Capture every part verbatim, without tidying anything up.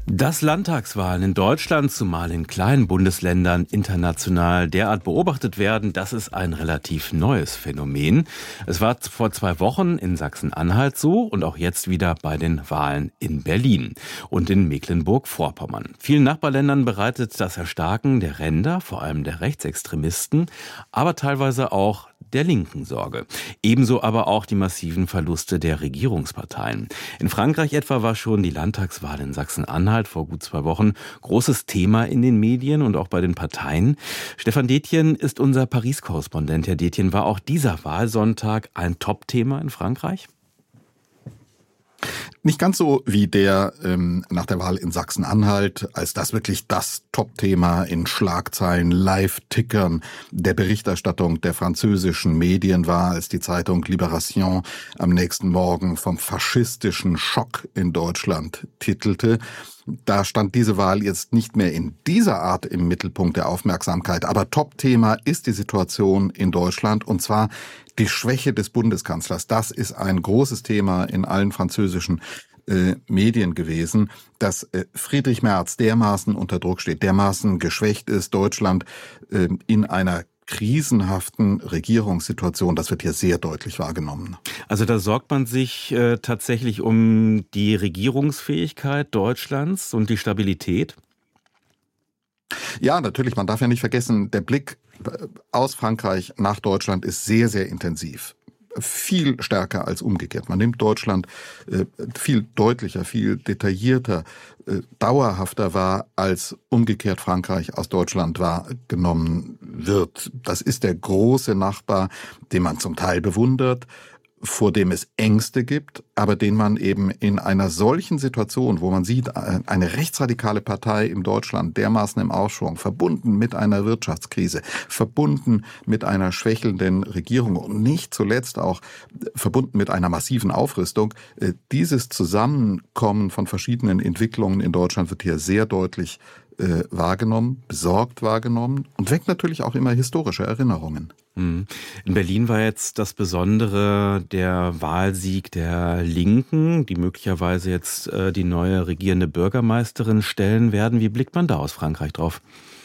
Dass Landtagswahlen in Deutschland, zumal in kleinen Bundesländern, international derart beobachtet werden, das ist ein relativ neues Phänomen. Es war vor zwei Wochen in Sachsen-Anhalt so und auch jetzt wieder bei den Wahlen in Berlin und in Mecklenburg-Vorpommern. Vielen Nachbarländern bereitet das Erstarken der Ränder, vor allem der Rechtsextremisten, aber teilweise auch der Linken Sorge. Ebenso aber auch die massiven Verluste der Regierungsparteien. In Frankreich etwa war schon die Landtagswahl in Sachsen-Anhalt vor gut zwei Wochen großes Thema in den Medien und auch bei den Parteien. Stefan Detjen ist unser Paris-Korrespondent. Herr Detjen, war auch dieser Wahlsonntag ein Top-Thema in Frankreich? Nicht ganz so wie der ähm, nach der Wahl in Sachsen-Anhalt, als das wirklich das Top-Thema in Schlagzeilen, Live-Tickern der Berichterstattung der französischen Medien war, als die Zeitung Libération am nächsten Morgen vom faschistischen Schock in Deutschland titelte. Da stand diese Wahl jetzt nicht mehr in dieser Art im Mittelpunkt der Aufmerksamkeit. Aber Top-Thema ist die Situation in Deutschland, und zwar die Schwäche des Bundeskanzlers. Das ist ein großes Thema in allen französischen äh, Medien gewesen, dass äh, Friedrich Merz dermaßen unter Druck steht, dermaßen geschwächt ist, Deutschland äh, in einer krisenhaften Regierungssituation. Das wird hier sehr deutlich wahrgenommen. Also da sorgt man sich äh, tatsächlich um die Regierungsfähigkeit Deutschlands und die Stabilität? Ja, natürlich. Man darf ja nicht vergessen, der Blick aus Frankreich nach Deutschland ist sehr, sehr intensiv. Viel stärker als umgekehrt. Man nimmt Deutschland äh, viel deutlicher, viel detaillierter, äh, dauerhafter wahr, als umgekehrt Frankreich aus Deutschland wahrgenommen wird. Das ist der große Nachbar, den man zum Teil bewundert, vor dem es Ängste gibt, aber den man eben in einer solchen Situation, wo man sieht, eine rechtsradikale Partei in Deutschland dermaßen im Aufschwung, verbunden mit einer Wirtschaftskrise, verbunden mit einer schwächelnden Regierung und nicht zuletzt auch verbunden mit einer massiven Aufrüstung, dieses Zusammenkommen von verschiedenen Entwicklungen in Deutschland wird hier sehr deutlich äh, wahrgenommen, besorgt wahrgenommen und weckt natürlich auch immer historische Erinnerungen. In Berlin war jetzt das Besondere der Wahlsieg der Linken, die möglicherweise jetzt äh, die neue regierende Bürgermeisterin stellen werden. Wie blickt man da aus Frankreich drauf?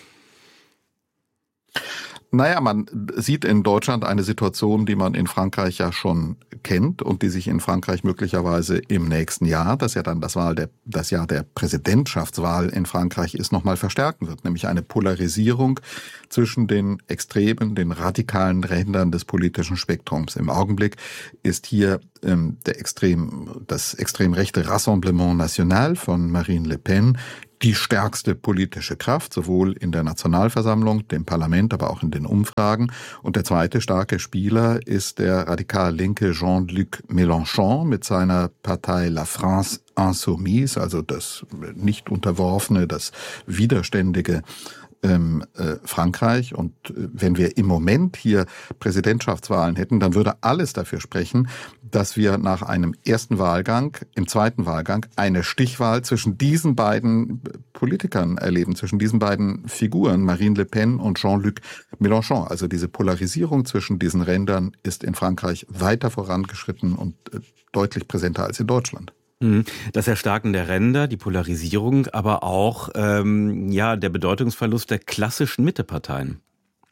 Naja, man sieht in Deutschland eine Situation, die man in Frankreich ja schon kennt und die sich in Frankreich möglicherweise im nächsten Jahr, das ja dann das Wahl der, das Jahr der Präsidentschaftswahl in Frankreich ist, nochmal verstärken wird. Nämlich eine Polarisierung zwischen den extremen, den radikalen Rändern des politischen Spektrums. Im Augenblick ist hier ähm, der extrem, das extrem rechte Rassemblement National von Marine Le Pen die stärkste politische Kraft, sowohl in der Nationalversammlung, dem Parlament, aber auch in den Umfragen. Und der zweite starke Spieler ist der radikal linke Jean-Luc Mélenchon mit seiner Partei La France Insoumise, also das nicht unterworfene, das widerständige Ähm, äh, Frankreich. Und äh, wenn wir im Moment hier Präsidentschaftswahlen hätten, dann würde alles dafür sprechen, dass wir nach einem ersten Wahlgang, im zweiten Wahlgang, eine Stichwahl zwischen diesen beiden Politikern erleben, zwischen diesen beiden Figuren, Marine Le Pen und Jean-Luc Mélenchon. Also diese Polarisierung zwischen diesen Rändern ist in Frankreich weiter vorangeschritten und äh, deutlich präsenter als in Deutschland. Das Erstarken der Ränder, die Polarisierung, aber auch ähm, ja, der Bedeutungsverlust der klassischen Mitteparteien.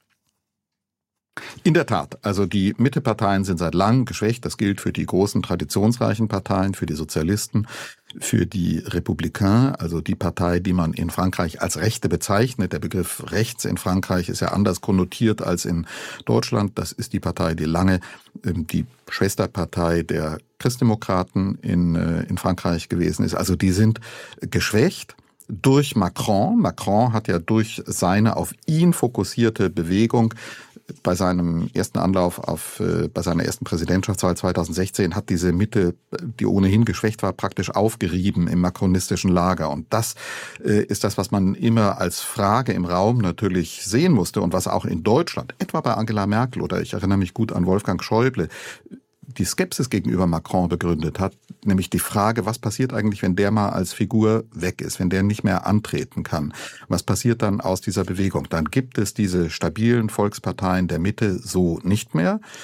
In der Tat, also die Mitteparteien sind seit langem geschwächt. Das gilt für die großen traditionsreichen Parteien, für die Sozialisten, für die Républicains, also die Partei, die man in Frankreich als Rechte bezeichnet. Der Begriff rechts in Frankreich ist ja anders konnotiert als in Deutschland. Das ist die Partei, die lange ähm, die Schwesterpartei der Christdemokraten in, äh, in Frankreich gewesen ist. Also die sind geschwächt durch Macron. Macron hat ja durch seine auf ihn fokussierte Bewegung bei seinem ersten Anlauf auf, äh, bei seiner ersten Präsidentschaftswahl zweitausendsechzehn hat diese Mitte, die ohnehin geschwächt war, praktisch aufgerieben im macronistischen Lager. Und das äh, ist das, was man immer als Frage im Raum natürlich sehen musste und was auch in Deutschland, etwa bei Angela Merkel oder ich erinnere mich gut an Wolfgang Schäuble, die Skepsis gegenüber Macron begründet hat, nämlich die Frage, was passiert eigentlich, wenn der mal als Figur weg ist, wenn der nicht mehr antreten kann? Was passiert dann aus dieser Bewegung? Dann gibt es diese stabilen Volksparteien der Mitte so nicht mehr.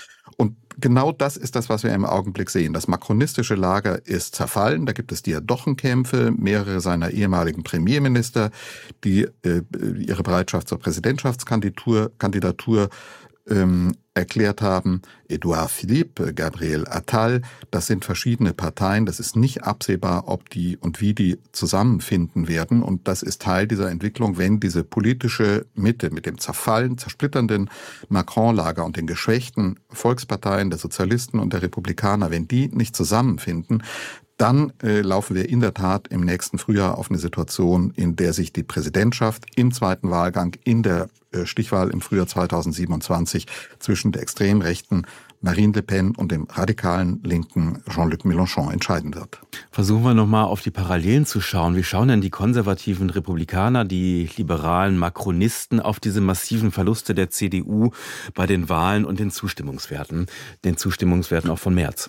Und genau das ist das, was wir im Augenblick sehen. Das makronistische Lager ist zerfallen. Da gibt es Diadochenkämpfe. Mehrere seiner ehemaligen Premierminister, die äh, ihre Bereitschaft zur Präsidentschaftskandidatur Kandidatur, ähm, erklärt haben. Edouard Philippe, Gabriel Attal, das sind verschiedene Parteien. Das ist nicht absehbar, ob die und wie die zusammenfinden werden. Und das ist Teil dieser Entwicklung, wenn diese politische Mitte mit dem zerfallen, zersplitternden Macron-Lager und den geschwächten Volksparteien der Sozialisten und der Republikaner, wenn die nicht zusammenfinden, dann äh, laufen wir in der Tat im nächsten Frühjahr auf eine Situation, in der sich die Präsidentschaft im zweiten Wahlgang in der äh, Stichwahl im Frühjahr zweitausendsiebenundzwanzig zwischen der extrem rechten Marine Le Pen und dem radikalen linken Jean-Luc Mélenchon entscheiden wird. Versuchen wir nochmal auf die Parallelen zu schauen. Wie schauen denn die konservativen Republikaner, die liberalen Makronisten auf diese massiven Verluste der C D U bei den Wahlen und den Zustimmungswerten, den Zustimmungswerten auch von März?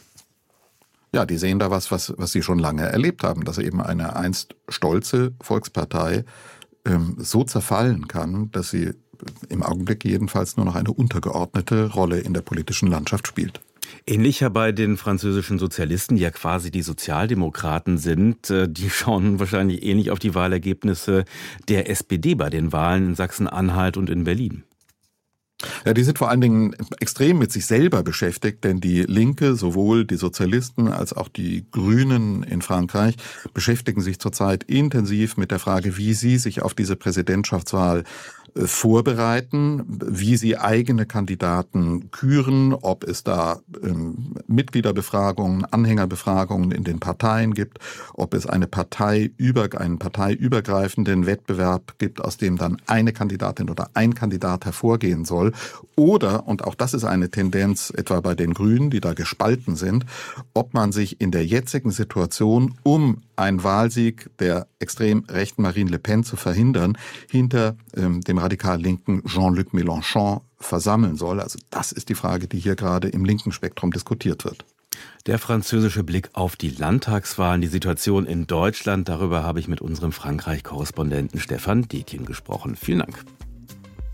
Ja, die sehen da was, was, was sie schon lange erlebt haben, dass eben eine einst stolze Volkspartei ähm, so zerfallen kann, dass sie im Augenblick jedenfalls nur noch eine untergeordnete Rolle in der politischen Landschaft spielt. Ähnlich ja bei den französischen Sozialisten, die ja quasi die Sozialdemokraten sind. Die schauen wahrscheinlich ähnlich auf die Wahlergebnisse der S P D bei den Wahlen in Sachsen-Anhalt und in Berlin. Ja, die sind vor allen Dingen extrem mit sich selber beschäftigt, denn die Linke, sowohl die Sozialisten als auch die Grünen in Frankreich, beschäftigen sich zurzeit intensiv mit der Frage, wie sie sich auf diese Präsidentschaftswahl vorbereiten, wie sie eigene Kandidaten küren, ob es da ähm, Mitgliederbefragungen, Anhängerbefragungen in den Parteien gibt, ob es eine Partei über, einen parteiübergreifenden Wettbewerb gibt, aus dem dann eine Kandidatin oder ein Kandidat hervorgehen soll. Oder, und auch das ist eine Tendenz etwa bei den Grünen, die da gespalten sind, ob man sich in der jetzigen Situation, um einen Wahlsieg der extrem rechten Marine Le Pen zu verhindern, hinter ähm, dem radikal linken Jean-Luc Mélenchon versammeln soll. Also das ist die Frage, die hier gerade im linken Spektrum diskutiert wird. Der französische Blick auf die Landtagswahlen, die Situation in Deutschland, darüber habe ich mit unserem Frankreich-Korrespondenten Stefan Detjen gesprochen. Vielen Dank.